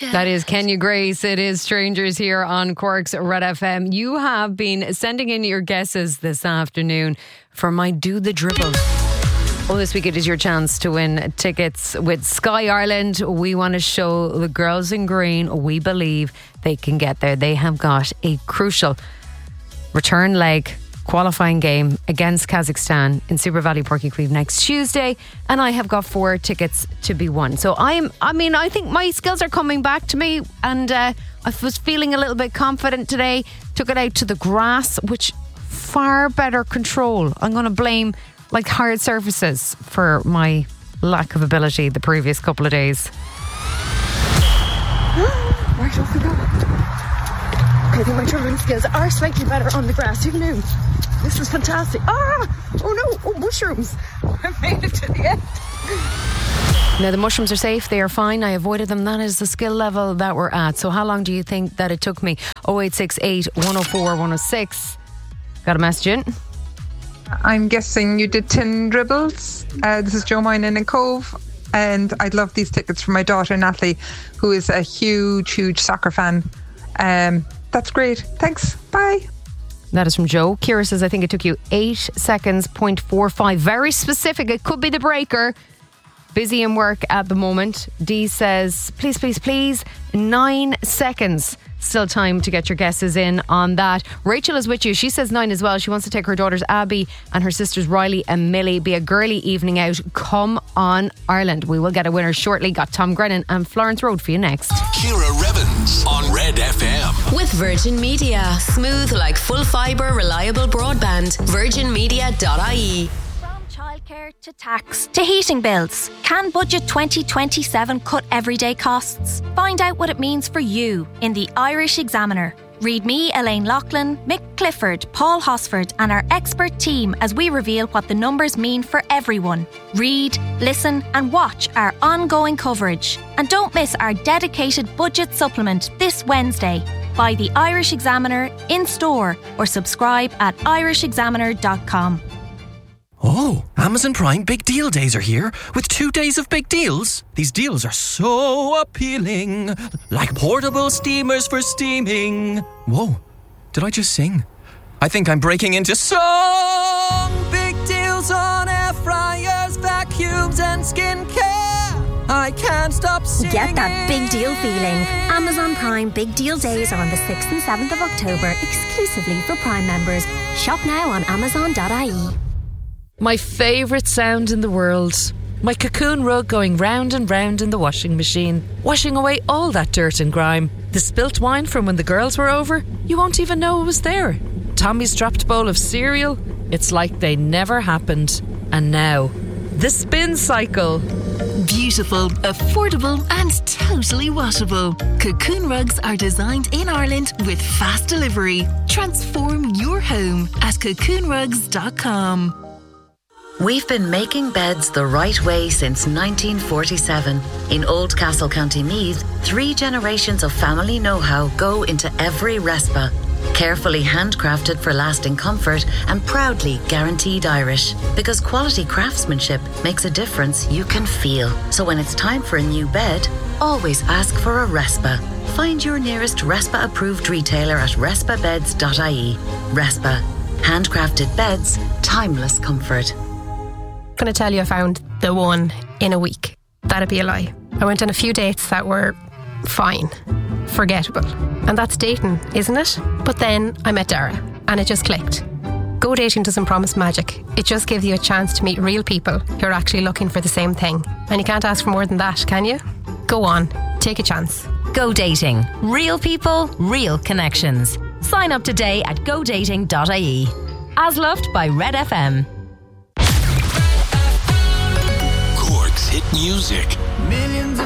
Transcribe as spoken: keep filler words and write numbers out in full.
That is Kenya Grace. It is Strangers here on Cork's Red F M. You have been sending in your guesses this afternoon for my Do the Dribble. Oh, this week it is your chance to win tickets with Sky Ireland. We want to show the girls in green we believe they can get there. They have got a crucial return leg qualifying game against Kazakhstan in Super Valley Porky next Tuesday, and I have got four tickets to be won. So I'm I mean I think my skills are coming back to me, and uh, I was feeling a little bit confident today. Took it out to the grass, which far better control. I'm going to blame like hard surfaces for my lack of ability the previous couple of days. Right, off we go. I think my drawing skills are slightly better on the grass. Who knew? This was fantastic. Ah! Oh no! Oh, mushrooms! I made it to the end. Now the mushrooms are safe, they are fine. I avoided them. That is the skill level that we're at. So how long do you think that it took me? oh eight six eight, one oh four, one oh six. Got a message in? I'm guessing you did ten dribbles. Uh, this is Joe Minen in Cove, and I'd love these tickets for my daughter Natalie, who is a huge, huge soccer fan. Um, that's great. Thanks. Bye. That is from Joe. Kira says, I think it took you eight seconds, point four five. Very specific. It could be the breaker. Busy in work at the moment. Dee says, please, please, please, nine seconds. Still time to get your guesses in on that. Rachel is with you. She says nine as well. She wants to take her daughters Abby and her sisters Riley and Millie. Be a girly evening out. Come on, Ireland. We will get a winner shortly. Got Tom Grennan and Florence Road for you next. Ciara Revens on Red F M. With Virgin Media. Smooth like full fibre, reliable broadband. virgin media dot I E. Childcare to tax to heating bills. Can Budget twenty twenty-seven cut everyday costs? Find out what it means for you in the Irish Examiner. Read me, Elaine Loughlin, Mick Clifford, Paul Hosford and our expert team as we reveal what the numbers mean for everyone. Read, listen and watch our ongoing coverage. And don't miss our dedicated budget supplement this Wednesday. Buy the Irish Examiner in store or subscribe at irish examiner dot com. Oh, Amazon Prime Big Deal Days are here with two days of big deals. These deals are so appealing, like portable steamers for steaming. Whoa, did I just sing? I think I'm breaking into song. Big deals on air fryers, vacuums and skincare. I can't stop singing. Get that big deal feeling. Amazon Prime Big Deal Days are on the sixth and seventh of October, exclusively for Prime members. Shop now on amazon dot I E. My favourite sound in the world. My cocoon rug going round and round in the washing machine, washing away all that dirt and grime. The spilt wine from when the girls were over, you won't even know it was there. Tommy's dropped bowl of cereal, it's like they never happened. And now, the spin cycle. Beautiful, affordable and totally washable. Cocoon rugs are designed in Ireland with fast delivery. Transform your home at cocoon rugs dot com. We've been making beds the right way since nineteen forty-seven. In Oldcastle, County Meath, three generations of family know-how go into every Respa. Carefully handcrafted for lasting comfort and proudly guaranteed Irish. Because quality craftsmanship makes a difference you can feel. So when it's time for a new bed, always ask for a Respa. Find your nearest Respa-approved retailer at respa beds dot I E. Respa. Handcrafted beds, timeless comfort. I'm going to tell you I found the one in a week. That'd be a lie. I went on a few dates that were fine, forgettable. And that's dating, isn't it? But then I met Dara and it just clicked. Go dating doesn't promise magic. It just gives you a chance to meet real people who are actually looking for the same thing. And you can't ask for more than that, can you? Go on, take a chance. Go dating. Real people, real connections. Sign up today at go dating dot I E. As loved by Red F M. Cork's hit music. Millions